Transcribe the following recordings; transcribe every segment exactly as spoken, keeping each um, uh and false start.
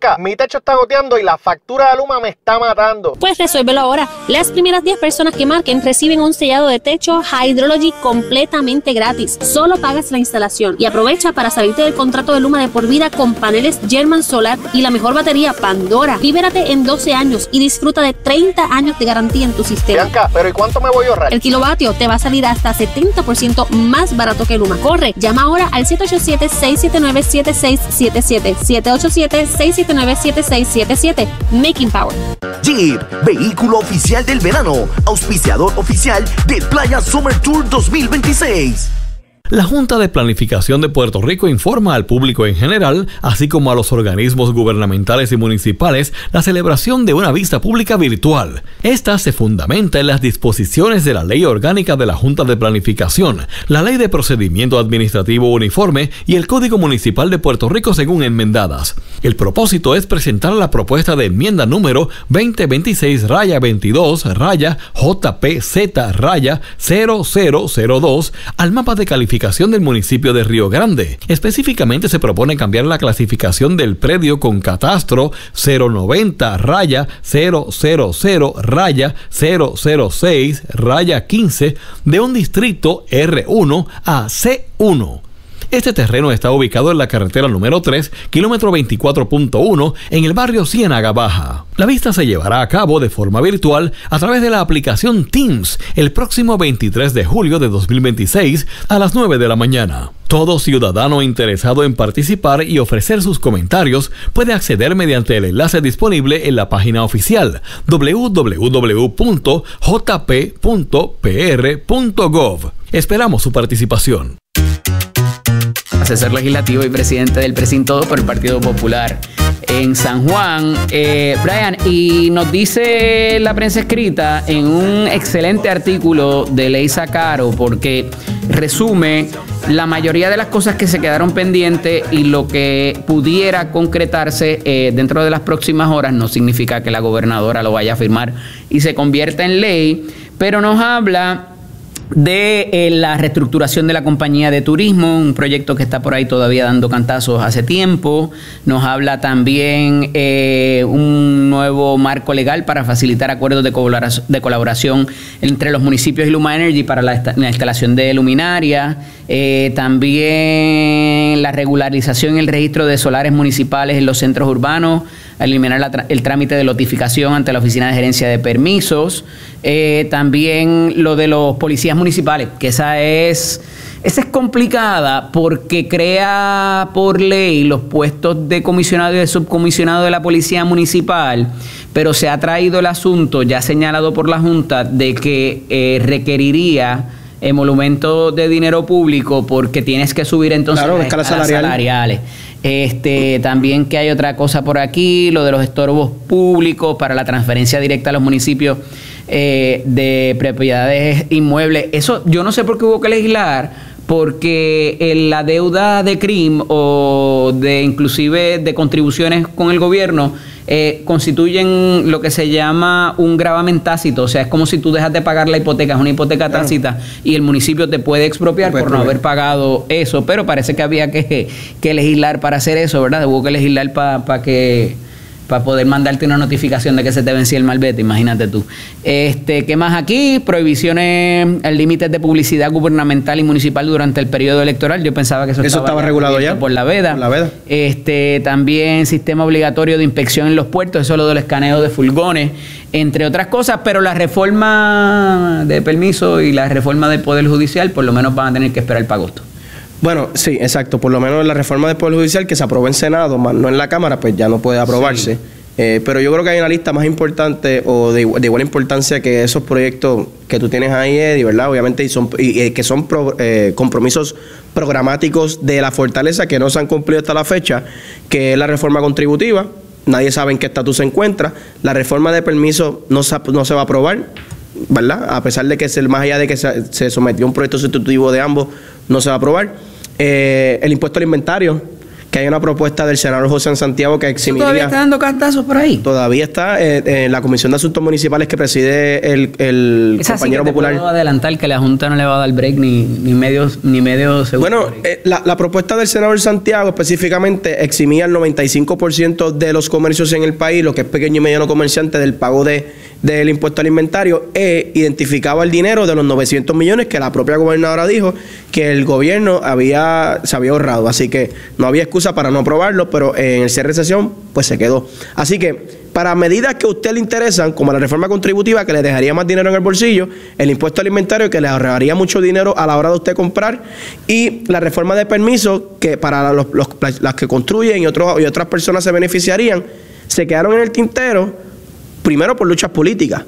Bianca, mi techo está goteando y la factura de Luma me está matando. Pues resuélvelo ahora. Las primeras diez personas que marquen reciben un sellado de techo Hydrology completamente gratis. Solo pagas la instalación y aprovecha para salirte del contrato de Luma de por vida con paneles German Solar y la mejor batería Pandora. Libérate en doce años y disfruta de treinta años de garantía en tu sistema. Bianca, pero ¿y cuánto me voy a ahorrar? El kilovatio te va a salir hasta setenta por ciento más barato que Luma. Corre, llama ahora al siete ocho siete, seis siete nueve, siete seis siete siete. siete ocho siete, seis siete nueve, siete seis siete siete. Making Power. Jeep, vehículo oficial del verano, auspiciador oficial de Playa Summer Tour dos mil veintiséis. La Junta de Planificación de Puerto Rico informa al público en general, así como a los organismos gubernamentales y municipales, la celebración de una vista pública virtual. Esta se fundamenta en las disposiciones de la Ley Orgánica de la Junta de Planificación, la Ley de Procedimiento Administrativo Uniforme y el Código Municipal de Puerto Rico según enmendadas. El propósito es presentar la propuesta de enmienda número veinte veintiséis veintidós J P Z cero cero cero dos al mapa de calificación del municipio de Río Grande. Específicamente se propone cambiar la clasificación del predio con catastro cero noventa cero cero cero cero cero seis quince de un distrito R uno a C uno. Este terreno está ubicado en la carretera número tres, kilómetro veinticuatro punto uno, en el barrio Ciénaga Baja. La vista se llevará a cabo de forma virtual a través de la aplicación Teams el próximo veintitrés de julio de dos mil veintiséis a las nueve de la mañana. Todo ciudadano interesado en participar y ofrecer sus comentarios puede acceder mediante el enlace disponible en la página oficial doble u doble u doble u punto j p punto p r punto gov. Esperamos su participación. Asesor legislativo y presidente del precinto por el Partido Popular en San Juan. Eh, Brian, y nos dice la prensa escrita en un excelente artículo de Leisa Caro, porque resume la mayoría de las cosas que se quedaron pendientes y lo que pudiera concretarse eh, dentro de las próximas horas. No significa que la gobernadora lo vaya a firmar y se convierta en ley, pero nos habla de eh, la reestructuración de la compañía de turismo, un proyecto que está por ahí todavía dando cantazos hace tiempo. Nos habla también eh, un nuevo marco legal para facilitar acuerdos de, colaboración, de colaboración entre los municipios y Luma Energy para la, la instalación de luminarias. Eh, también la regularización y el registro de solares municipales en los centros urbanos, eliminar la, el trámite de notificación ante la Oficina de Gerencia de Permisos. Eh, también lo de los policías municipales, que esa es, esa es complicada porque crea por ley los puestos de comisionado y de subcomisionado de la Policía Municipal, pero se ha traído el asunto ya señalado por la Junta de que eh, requeriría emolumento de dinero público porque tienes que subir entonces claro, las escalas salarial. salariales. Este, también que hay otra cosa por aquí, lo de los estorbos públicos para la transferencia directa a los municipios eh, de propiedades inmuebles. Eso yo no sé por qué hubo que legislar, porque en la deuda de C R I M o de inclusive de contribuciones con el gobierno eh, constituyen lo que se llama un gravamen tácito. O sea, es como si tú dejas de pagar la hipoteca, es una hipoteca claro. tácita, y el municipio te puede expropiar puede por no haber pagado eso. Pero parece que había que, que legislar para hacer eso, ¿verdad? Hubo que legislar para pa que para poder mandarte una notificación de que se te vencía el malvete, imagínate tú. Este, ¿qué más aquí? Prohibiciones, límites de publicidad gubernamental y municipal durante el periodo electoral. Yo pensaba que eso, eso estaba, estaba regulado ya por la veda. Por la veda. Este, también sistema obligatorio de inspección en los puertos, eso es lo del escaneo de furgones, entre otras cosas, pero la reforma de permiso y la reforma del Poder Judicial por lo menos van a tener que esperar para agosto. Bueno, sí, exacto. Por lo menos la reforma del Poder Judicial que se aprobó en Senado, más no en la Cámara, pues ya no puede aprobarse. Sí. Eh, pero yo creo que hay una lista más importante o de, de igual importancia que esos proyectos que tú tienes ahí, Eddie, ¿verdad? Obviamente, y son y, y que son pro, eh, compromisos programáticos de la fortaleza que no se han cumplido hasta la fecha, que es la reforma contributiva. Nadie sabe en qué estatus se encuentra. La reforma de permiso no se, no se va a aprobar, ¿verdad? A pesar de que es el, más allá de que se, se sometió un proyecto sustitutivo de ambos, no se va a aprobar. Eh, el impuesto al inventario, que hay una propuesta del senador José Santiago que eximiría... ¿Todavía está dando cantazos por ahí? Todavía está eh, en la Comisión de Asuntos Municipales que preside el, el Esa compañero sí que te popular. puedo adelantar que la Junta no le va a dar break ni, ni medio ni medio segundo. Bueno, eh, la, la propuesta del senador Santiago específicamente eximía el noventa y cinco por ciento de los comercios en el país, lo que es pequeño y mediano comerciante, del pago de, del impuesto al inventario, e identificaba el dinero de los novecientos millones que la propia gobernadora dijo que el gobierno había se había ahorrado. Así que no había excusa para no aprobarlo, pero en el cierre de sesión pues se quedó. Así que para medidas que a usted le interesan, como la reforma contributiva, que le dejaría más dinero en el bolsillo, el impuesto al inventario, que le ahorraría mucho dinero a la hora de usted comprar, y la reforma de permisos, que para los, los, las que construyen y, otros, y otras personas se beneficiarían, se quedaron en el tintero, primero por luchas políticas,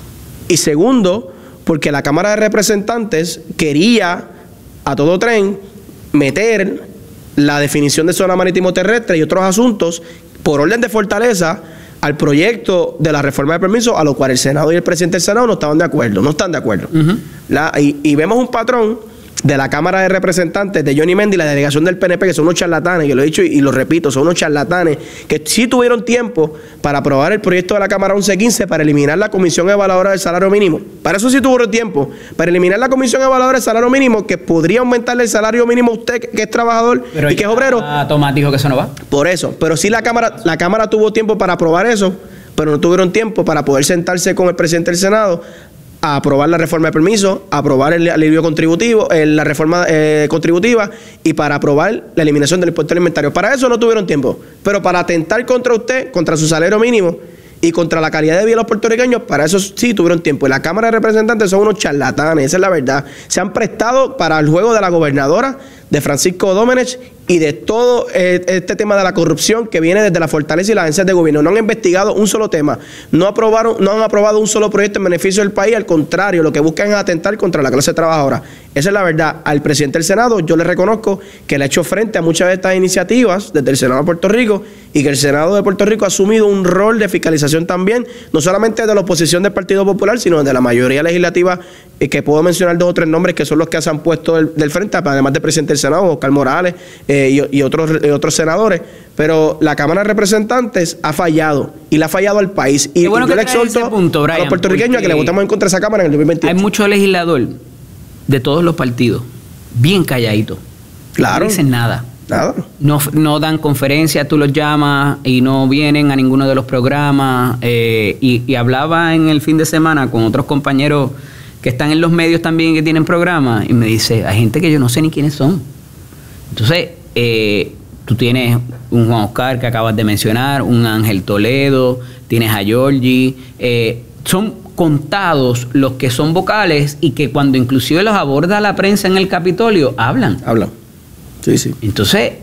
y segundo, porque la Cámara de Representantes quería a todo tren meter la definición de zona marítimo terrestre y otros asuntos por orden de fortaleza al proyecto de la reforma de permisos, a lo cual el Senado y el presidente del Senado no estaban de acuerdo, no están de acuerdo. Uh-huh. la, y, y vemos un patrón de la Cámara de Representantes de Johnny Méndez y la delegación del P N P, que son unos charlatanes, que lo he dicho y, y lo repito, son unos charlatanes, que sí tuvieron tiempo para aprobar el proyecto de la Cámara once quince para eliminar la Comisión Evaluadora del Salario Mínimo. Para eso sí tuvieron tiempo, para eliminar la Comisión Evaluadora del Salario Mínimo, que podría aumentarle el salario mínimo a usted, que es trabajador pero y que es obrero. Ah, Tomás dijo que eso no va. Por eso, pero sí la Cámara, la Cámara tuvo tiempo para aprobar eso, pero no tuvieron tiempo para poder sentarse con el presidente del Senado a aprobar la reforma de permiso, a aprobar el alivio contributivo, eh, la reforma eh, contributiva y para aprobar la eliminación del impuesto al inventario. Para eso no tuvieron tiempo, pero para atentar contra usted, contra su salario mínimo y contra la calidad de vida de los puertorriqueños, para eso sí tuvieron tiempo. Y la Cámara de Representantes son unos charlatanes, esa es la verdad. Se han prestado para el juego de la gobernadora, de Francisco Domenech, y de todo eh, este tema de la corrupción que viene desde la fortaleza y las agencias de gobierno. No han investigado un solo tema, no aprobaron, no han aprobado un solo proyecto en beneficio del país, al contrario, lo que buscan es atentar contra la clase trabajadora. Esa es la verdad. Al presidente del Senado yo le reconozco que le ha hecho frente a muchas de estas iniciativas desde el Senado de Puerto Rico, y que el Senado de Puerto Rico ha asumido un rol de fiscalización también, no solamente de la oposición del Partido Popular, sino de la mayoría legislativa, eh, que puedo mencionar dos o tres nombres que son los que se han puesto del, del frente, además del presidente del Senado, Oscar Morales, eh, y, y, otros, y otros senadores. Pero la Cámara de Representantes ha fallado, y le ha fallado al país. Y, bueno, y yo le exhorto punto, Brian, a los puertorriqueños a que le votemos en contra de esa Cámara en el dos mil veintiocho. Hay mucho legislador de todos los partidos, bien calladito. Claro. No dicen nada. Nada. No, no dan conferencias, tú los llamas y no vienen a ninguno de los programas. Eh, y, y hablaba en el fin de semana con otros compañeros que están en los medios también, que tienen programas, y me dice, hay gente que yo no sé ni quiénes son. Entonces, eh, tú tienes un Juan Oscar que acabas de mencionar, un Ángel Toledo, tienes a Georgie, eh, son contados los que son vocales y que cuando inclusive los aborda la prensa en el Capitolio, hablan. Hablan. Sí, sí. Entonces,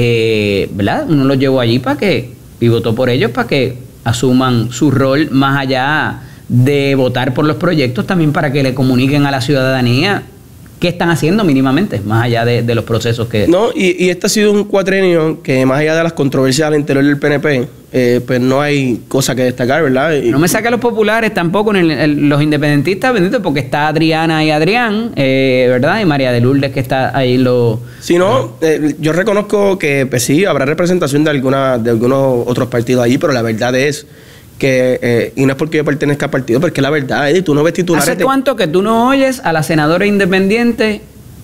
eh, ¿verdad? Uno los llevó allí para que, y votó por ellos para que asuman su rol más allá de votar por los proyectos, también para que le comuniquen a la ciudadanía qué están haciendo mínimamente, más allá de, de los procesos que... No, y, y este ha sido un cuatrenio que más allá de las controversias al interior del P N P, eh, pues no hay cosa que destacar, ¿verdad? Y, no me saque a los populares tampoco, en el, el, los independentistas, bendito, porque está Adriana y Adrián, eh, ¿verdad? Y María de Lourdes, que está ahí lo... Si no, eh, yo reconozco que pues sí, habrá representación de, alguna, de algunos otros partidos allí, pero la verdad es que, eh, y no es porque yo pertenezca al partido, porque la verdad, Eddie, tú no ves titulares... ¿Hace de... cuánto que tú no oyes a la senadora independiente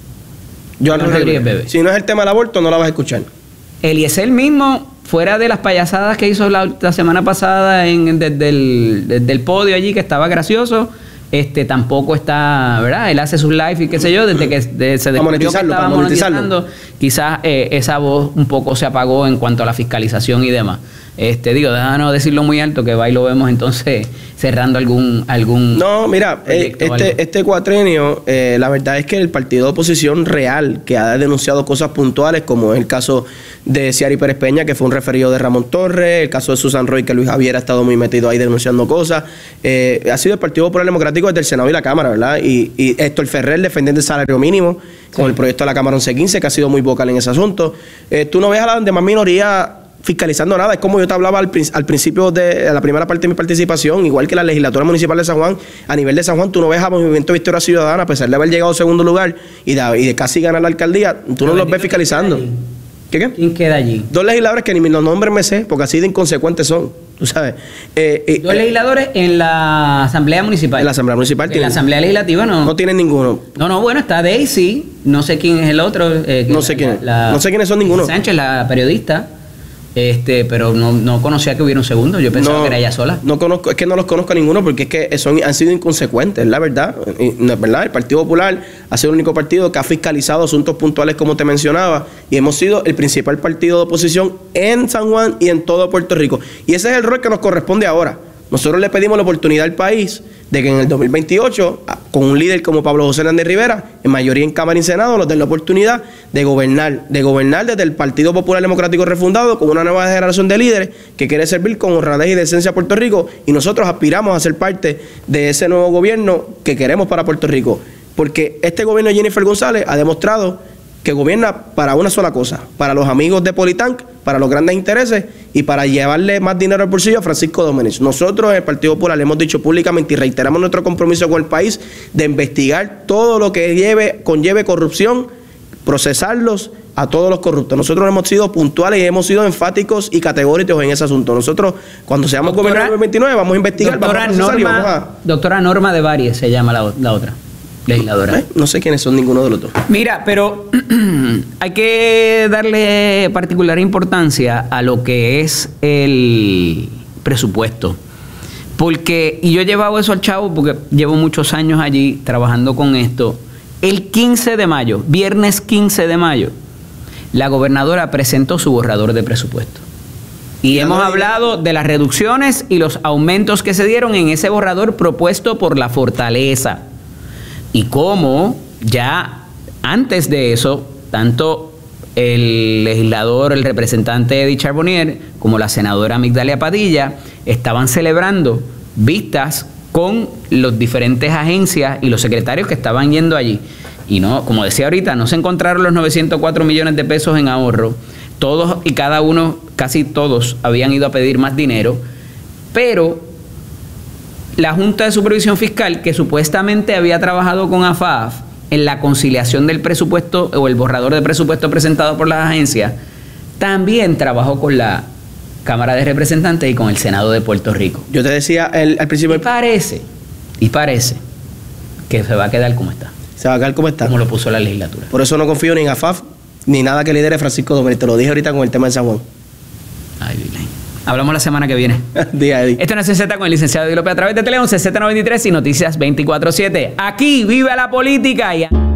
Joan Rodríguez Bebe? Si no es el tema del aborto, no la vas a escuchar. Eliezer mismo, fuera de las payasadas que hizo la, la semana pasada en, desde, el, desde el podio allí, que estaba gracioso, este tampoco está, ¿verdad? Él hace sus live y qué sé yo, desde que de, se descubrió que estaba monetizando, quizás eh, esa voz un poco se apagó en cuanto a la fiscalización y demás. Este, digo, déjanos decirlo muy alto, que va y lo vemos entonces cerrando algún... algún no, mira, eh, este, este cuatrenio, eh, la verdad es que el partido de oposición real, que ha denunciado cosas puntuales, como es el caso de Ciari Pérez Peña, que fue un referido de Ramón Torres, el caso de Susan Roy, que Luis Javier ha estado muy metido ahí denunciando cosas, eh, ha sido el Partido Popular Democrático desde el Senado y la Cámara, ¿verdad? Y, y Héctor Ferrer defendiendo el salario mínimo, con sí. el proyecto de la Cámara once quince, que ha sido muy vocal en ese asunto. Eh, tú no ves a la demás minoría fiscalizando nada. Es como yo te hablaba al, al principio de la primera parte de mi participación, igual que la legislatura municipal de San Juan. A nivel de San Juan, tú no ves a Movimiento Victoria Ciudadana, a pesar de haber llegado a segundo lugar y de, y de casi ganar la alcaldía, tú no los ves fiscalizando. ¿Qué qué? ¿Quién queda allí? Dos legisladores que ni los nombres me sé, porque así de inconsecuentes son, tú sabes. Eh, eh, Dos legisladores en la Asamblea Municipal. En la Asamblea Municipal. En tienen, la Asamblea Legislativa no. No tienen ninguno. No, no, bueno, está Daisy, no sé quién es el otro. Eh, No sé quién es. la- No sé quiénes son ninguno. Sánchez, la periodista, este, pero no, no conocía que hubiera un segundo, yo pensaba No, que era ella sola. No conozco, es que no los conozco a ninguno porque es que son, han sido inconsecuentes, la verdad. Y, no es verdad, el Partido Popular ha sido el único partido que ha fiscalizado asuntos puntuales como te mencionaba y hemos sido el principal partido de oposición en San Juan y en todo Puerto Rico. Y ese es el rol que nos corresponde ahora. Nosotros le pedimos la oportunidad al país de que en el dos mil veintiocho, con un líder como Pablo José Hernández Rivera, en mayoría en Cámara y Senado, nos den la oportunidad de gobernar, de gobernar desde el Partido Popular Democrático refundado con una nueva generación de líderes que quiere servir con honradez y decencia a Puerto Rico y nosotros aspiramos a ser parte de ese nuevo gobierno que queremos para Puerto Rico. Porque este gobierno de Jennifer González ha demostrado que gobierna para una sola cosa, para los amigos de Politank, para los grandes intereses y para llevarle más dinero al bolsillo a Francisco Domenech. Nosotros en el Partido Popular le hemos dicho públicamente y reiteramos nuestro compromiso con el país de investigar todo lo que lleve, conlleve corrupción, procesarlos a todos los corruptos. Nosotros hemos sido puntuales y hemos sido enfáticos y categóricos en ese asunto. Nosotros, cuando seamos gobernador en dos mil veintinueve, vamos a investigar, vamos a procesar Norma, y vamos a... Doctora Norma de Varies se llama la, la otra legisladora. ¿Eh? No sé quiénes son ninguno de los dos. Mira, pero hay que darle particular importancia a lo que es el presupuesto. Porque, y yo he llevado eso al chavo porque llevo muchos años allí trabajando con esto. El quince de mayo, viernes quince de mayo, la gobernadora presentó su borrador de presupuesto. Y Ya hemos no hablado de las reducciones y los aumentos que se dieron en ese borrador propuesto por la Fortaleza. Y cómo ya antes de eso, tanto el legislador, el representante Eddie Charbonnier, como la senadora Migdalia Padilla, estaban celebrando vistas con las diferentes agencias y los secretarios que estaban yendo allí. Y no, como decía ahorita, no se encontraron los novecientos cuatro millones de pesos en ahorro. Todos y cada uno, casi todos, habían ido a pedir más dinero, pero la Junta de Supervisión Fiscal, que supuestamente había trabajado con A F A F en la conciliación del presupuesto o el borrador de presupuesto presentado por las agencias, también trabajó con la Cámara de Representantes y con el Senado de Puerto Rico. Yo te decía el, al principio... Y parece, y parece que se va a quedar como está, Se va a quedar como está. como lo puso la legislatura. Por eso no confío ni en A F A F ni nada que lidere Francisco Domenech. Te lo dije ahorita con el tema de San Juan. Ay, Vilay. Hablamos la semana que viene. Día, Eddie. Esto no es C Z con el licenciado Eddie López a través de Tele once, C Z noventa y tres y Noticias veinticuatro siete. Aquí vive la política. Y